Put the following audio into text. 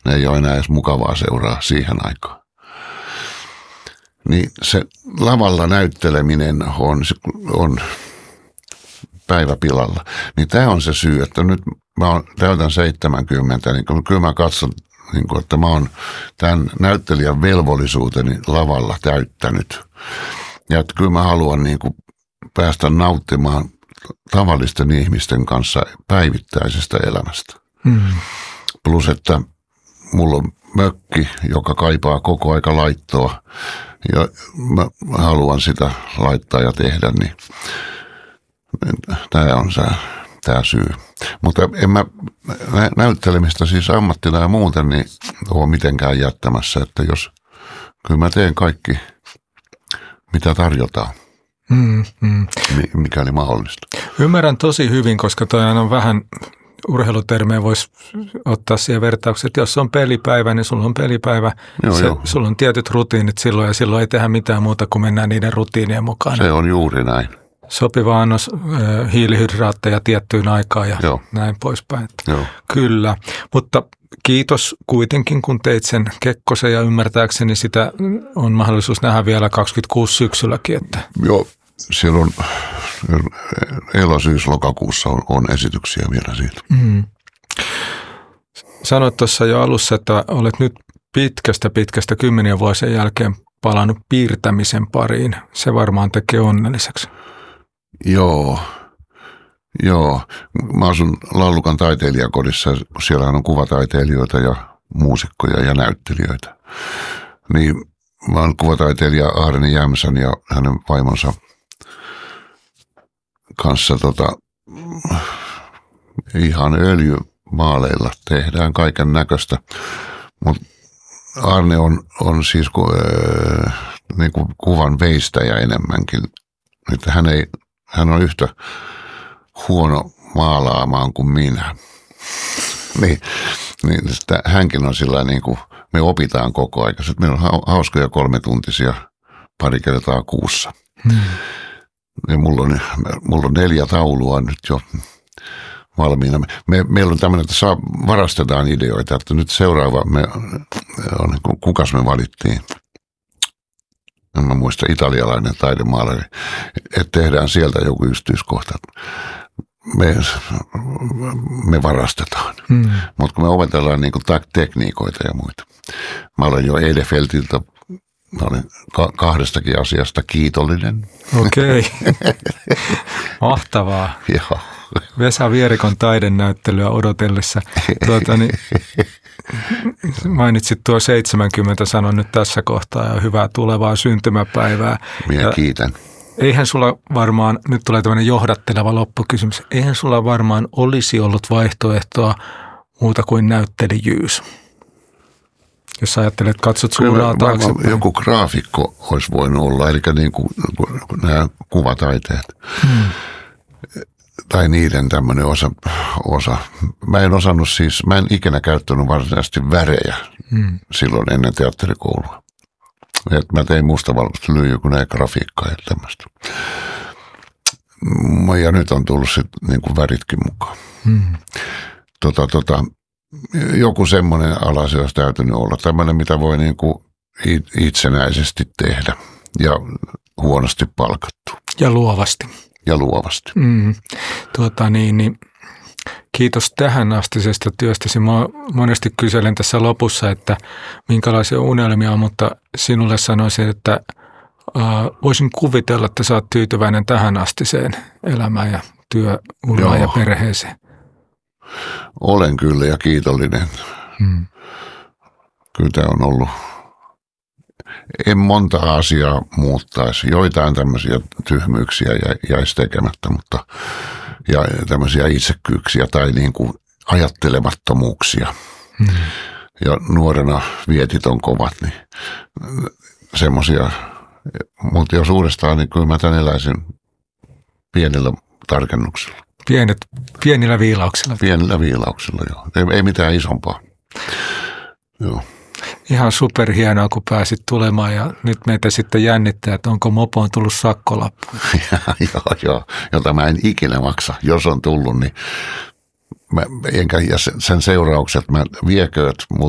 ne ei ole enää edes mukavaa seuraa siihen aikaan. Niin se lavalla näytteleminen on päiväpilalla. Niin tämä on se syy, että nyt mä täytän 70, niin kyllä mä katson, niin kuin, että mä oon tämän näyttelijän velvollisuuteni lavalla täyttänyt. Ja että kyllä mä haluan niin kuin päästä nauttimaan tavallisten ihmisten kanssa päivittäisestä elämästä. Plus, että mulla on mökki, joka kaipaa koko aika laittoa. Ja mä haluan sitä laittaa ja tehdä, niin tämä on tämä syy. Mutta en mä näyttelemistä siis ammattina ja muuten niin ole mitenkään jättämässä, että jos kyllä mä teen kaikki, mitä tarjotaan, mikäli mahdollista. Ymmärrän tosi hyvin, koska toi on vähän urheilutermejä voisi ottaa siihen vertaukset, että jos on pelipäivä, niin sulla on pelipäivä, sulla on tietyt rutiinit silloin ja silloin ei tehdä mitään muuta kuin mennään niiden rutiinien mukaan. Se on juuri näin. Sopiva annos hiilihydraatteja tiettyyn aikaan ja näin poispäin. Kyllä, mutta kiitos kuitenkin, kun teit sen Kekkosen ja ymmärtääkseni sitä on mahdollisuus nähdä vielä 26 syksylläkin. Että. Joo, silloin lokakuussa on esityksiä vielä siitä. Sanoit tuossa jo alussa, että olet nyt pitkästä 10 vuosien jälkeen palannut piirtämisen pariin. Se varmaan tekee onnelliseksi. Joo. Mä asun Lallukan taiteilijakodissa. Siellähän on kuvataiteilijoita ja muusikkoja ja näyttelijöitä. Niin mä oon kuvataiteilija Aarni Jämsän ja hänen vaimonsa kanssa ihan öljymaaleilla tehdään kaiken näköistä. Mutta Aarne on siis niin kuin kuvan veistäjä enemmänkin. Että hän on yhtä huono maalaamaan kuin minä. niin hänkin on sillä niin kuin me opitaan koko ajan. Meillä on hauskoja 3-tuntisia pari kertaa kuussa. Ja mulla on 4 taulua nyt jo valmiina. Meillä on tämmöinen, että varastetaan ideoita, että nyt seuraava on, kukas me valittiin. En mä muista, italialainen taidemaalari, että tehdään sieltä joku yksityiskohta. Me varastetaan, mutta kun me opetellaan niin kuin tekniikoita ja muita. Mä olen jo Edefeltiltä, mä olen 2 asiasta kiitollinen. Okei, mahtavaa. Joo. Vesa Vierikon taidenäyttelyä odotellessa. Mainitsit tuo 70, sanon nyt tässä kohtaa, ja hyvää tulevaa syntymäpäivää. Minä kiitän. Eihän sulla varmaan, nyt tulee tämmöinen johdatteleva loppukysymys, eihän sulla varmaan olisi ollut vaihtoehtoa muuta kuin näyttelijyys? Jos ajattelet, katsot suoraan taaksepäin. Joku graafikko olisi voinut olla, eli niin kuin nämä kuvataiteet. Tai niiden tämmöinen osa. Mä en ikinä käyttänyt varsinaisesti värejä silloin ennen teatterikoulua. Et mä tein mustavalkoista lyijykynää grafiikkaa ja tämmöistä. Ja nyt on tullut sitten niin kuin väritkin mukaan. Joku semmoinen ala se olisi täytynyt olla. Tämmöinen, mitä voi niin kuin itsenäisesti tehdä ja huonosti palkattu. Ja luovasti. Kiitos tähän astisesta työstäsi. Mä monesti kyselen tässä lopussa, että minkälaisia unelmia on, mutta sinulle sanoisin, että voisin kuvitella, että sä oot tyytyväinen tähän astiseen elämään ja työuraan ja perheeseen. Olen kyllä ja kiitollinen. Kyllä tämä on ollut. En monta asiaa muuttaisi. Joitain tämmöisiä tyhmyyksiä jäisi tekemättä, mutta ja tämmöisiä itsekkyyksiä tai niin kuin ajattelemattomuuksia. Ja nuorena vietit on kovat, niin semmoisia. Mutta jos uudestaan, niin kyllä mä tämän eläisin pienillä tarkennuksilla. Pienillä viilauksilla. Pienillä viilauksilla, joo. Ei mitään isompaa. Joo. Ihan superhienoa, kun pääsit tulemaan ja nyt meitä sitten jännittää, että onko mopoon tullut sakkolappu. Joo, jota mä en ikinä maksa. Jos on tullut, niin sen seuraukset mä viekööt,